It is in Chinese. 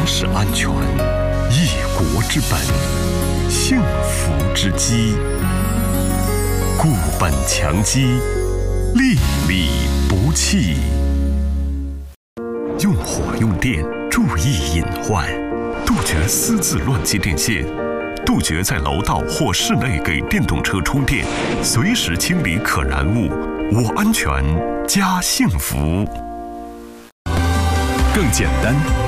驶安全，一国之本，幸福之基。固本强基，粒粒不弃。用火用电，注意隐患，杜绝私自乱接电线，杜绝在楼道或室内给电动车充电，随时清理可燃物。我安全，家幸福。更简单、